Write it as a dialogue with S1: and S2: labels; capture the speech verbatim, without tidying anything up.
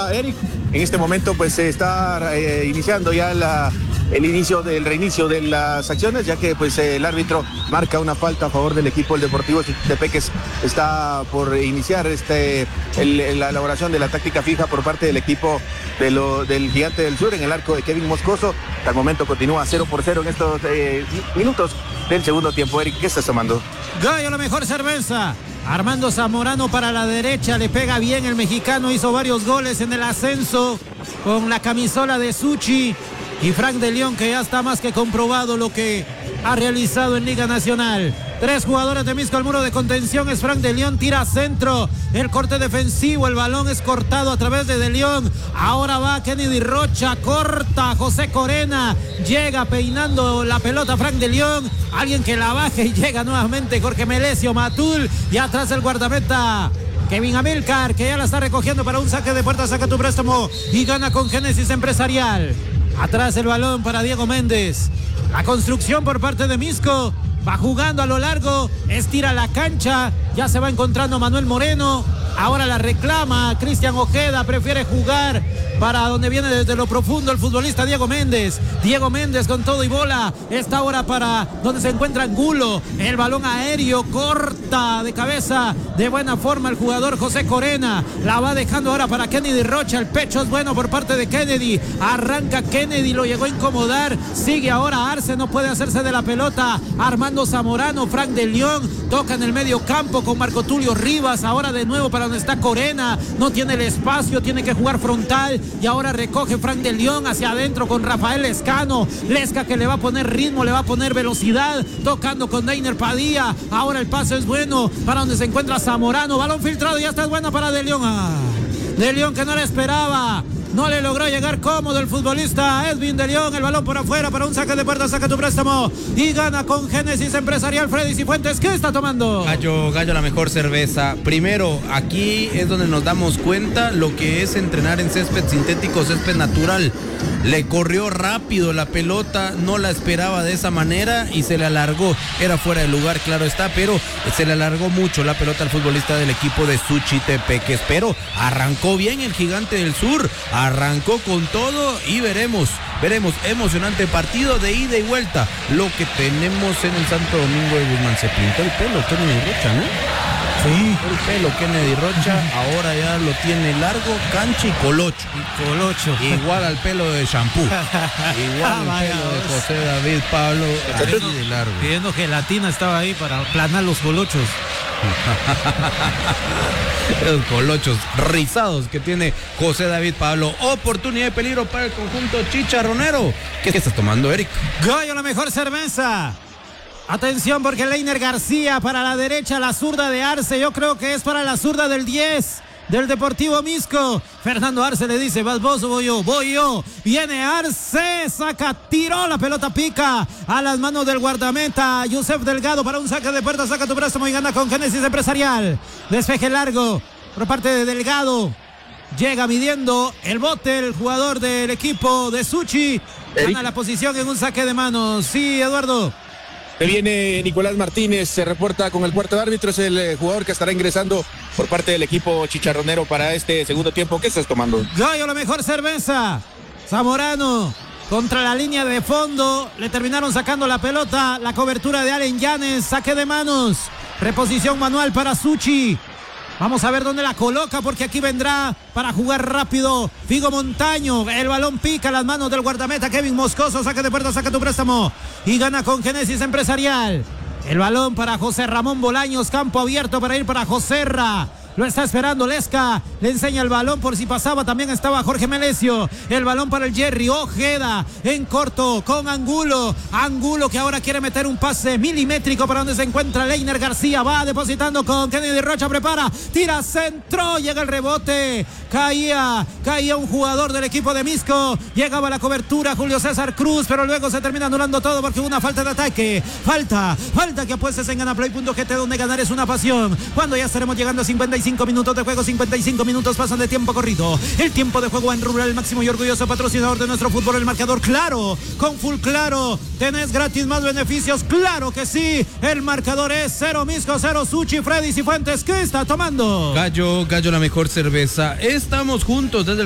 S1: decía Eric, en este momento pues se está eh, iniciando ya la, el inicio del reinicio de las acciones, ya que pues el árbitro marca una falta a favor del equipo del Deportivo Tepeques. Está por iniciar este el, la elaboración de la táctica fija por parte del equipo de lo, del Gigante del Sur en el arco de Kevin Moscoso. Hasta el momento continúa cero por cero en estos eh, minutos del segundo tiempo. Eric, ¿qué estás tomando?
S2: Gallo, la mejor cerveza. Armando Zamorano para la derecha, le pega bien el mexicano, hizo varios goles en el ascenso con la camisola de Suchi. Y Frank de León, que ya está más que comprobado lo que ha realizado en Liga Nacional. Tres jugadores de Misco al muro de contención, es Frank de León, tira centro, el corte defensivo, el balón es cortado a través de De León. Ahora va Kennedy Rocha, corta José Corena, llega peinando la pelota Frank de León, alguien que la baje y llega nuevamente Jorge Melesio Matul, y atrás el guardameta Kevin Amilcar, que ya la está recogiendo para un saque de puerta, saca tu préstamo y gana con Génesis Empresarial. Atrás el balón para Diego Méndez. La construcción por parte de Misco. Va jugando a lo largo. Estira la cancha. Ya se va encontrando Manuel Moreno. Ahora la reclama Cristian Ojeda. Prefiere jugar para donde viene desde lo profundo el futbolista Diego Méndez. Diego Méndez con todo y bola. Esta ahora para donde se encuentra Angulo. El balón aéreo corta de cabeza de buena forma el jugador José Corena. La va dejando ahora para Kennedy Rocha. El pecho es bueno por parte de Kennedy. Arranca Kennedy, lo llegó a incomodar. Sigue ahora Arce, no puede hacerse de la pelota. Armando Zamorano, Frank de León. Toca en el medio campo con Marco Tulio Rivas. Ahora de nuevo para donde está Corena. No tiene el espacio, tiene que jugar frontal. Y ahora recoge Frank de León hacia adentro con Rafael Lescano. Lesca que le va a poner ritmo, le va a poner velocidad. Tocando con Deiner Padilla. Ahora el pase es bueno para donde se encuentra Zamorano. Balón filtrado, ya está buena para De León. Ah, De León que no la esperaba. No le logró llegar cómodo el futbolista Edwin De León. El balón por afuera para un saque de puerta. Saca tu préstamo y gana con Génesis Empresarial. Freddy Cifuentes, ¿qué está tomando?
S3: Gallo, Gallo, la mejor cerveza. Primero, aquí es donde nos damos cuenta lo que es entrenar en césped sintético, césped natural. Le corrió rápido la pelota, no la esperaba de esa manera y se le alargó. Era fuera de lugar, claro está, pero se le alargó mucho la pelota al futbolista del equipo de Suchi Tepeques. Pero arrancó bien el Gigante del Sur. Arrancó con todo y veremos, veremos, emocionante partido de ida y vuelta. Lo que tenemos en el Santo Domingo de Guzmán. Se pintó el pelo Kennedy Rocha, ¿no?
S2: Sí.
S3: El pelo Kennedy Rocha, ahora ya lo tiene largo, cancha y colocho.
S2: Y colocho.
S3: Igual al pelo de shampoo. Igual al
S2: Vaya,
S3: pelo de
S2: vos.
S3: José David Pablo, así de largo.
S2: Pidiendo gelatina estaba ahí para aplanar los colochos.
S3: Los colochos rizados que tiene José David Pablo. Oportunidad de peligro para el conjunto chicharronero. ¿Qué estás tomando, Eric?
S2: Gallo, la mejor cerveza. Atención porque Leiner García para la derecha, la zurda de Arce. Yo creo que es para la zurda del diez del Deportivo Misco. Fernando Arce le dice, ¿vas vos o voy yo? Voy yo. Viene Arce, saca, tiró, la pelota pica a las manos del guardameta Yusef Delgado para un saque de puerta. Saca tu préstamo y gana con Génesis Empresarial. Despeje largo por parte de Delgado. Llega midiendo el bote el jugador del equipo de Suchi. Gana la posición en un saque de manos. Sí, Eduardo.
S1: Se viene Nicolás Martínez, se reporta con el cuarto de árbitro, es el eh, jugador que estará ingresando por parte del equipo chicharronero para este segundo tiempo. ¿Qué estás tomando?
S2: Gallo, la mejor cerveza. Zamorano contra la línea de fondo, le terminaron sacando la pelota, la cobertura de Allen Llanes, saque de manos, reposición manual para Suchi. Vamos a ver dónde la coloca porque aquí vendrá para jugar rápido Figo Montaño. El balón pica a las manos del guardameta Kevin Moscoso. Saque de puerta, saca tu préstamo y gana con Génesis Empresarial. El balón para José Ramón Bolaños. Campo abierto para ir para Joserra. Lo está esperando Lesca. Le enseña el balón por si pasaba. También estaba Jorge Melesio. El balón para el Jerry Ojeda. En corto con Angulo. Angulo que ahora quiere meter un pase milimétrico para donde se encuentra Leiner García. Va depositando con Kennedy Rocha. Prepara. Tira centro. Llega el rebote. Caía. Caía un jugador del equipo de Misco. Llegaba la cobertura Julio César Cruz. Pero luego se termina anulando todo porque hubo una falta de ataque. Falta. Falta que apuestes en ganaplay punto g t donde ganar es una pasión. Cuando ya estaremos llegando a cincuenta y cinco minutos de juego, cincuenta y cinco minutos pasan de tiempo corrido. El tiempo de juego en Rural, el máximo y orgulloso patrocinador de nuestro fútbol, el marcador. Claro, con Full Claro tenés gratis más beneficios, claro que sí. El marcador es cero Misco, cero Suchi. Freddy Cifuentes, ¿qué está tomando?
S3: Gallo, Gallo, la mejor cerveza. Estamos juntos desde el